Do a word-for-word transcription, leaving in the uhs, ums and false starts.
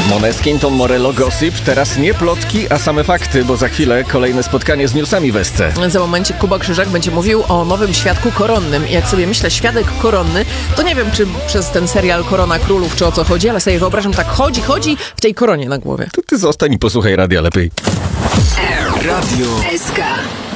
Måneskin, Tom Morello, Gossip. Teraz nie plotki, a same fakty, bo za chwilę kolejne spotkanie z newsami w S C. Za momencik Kuba Krzyżak będzie mówił o nowym świadku koronnym. I jak sobie myślę, świadek koronny, to nie wiem, czy przez ten serial Korona Królów, czy o co chodzi, ale sobie wyobrażam, tak chodzi, chodzi w tej koronie na głowie. To ty zostań i posłuchaj radia lepiej. Radio S K.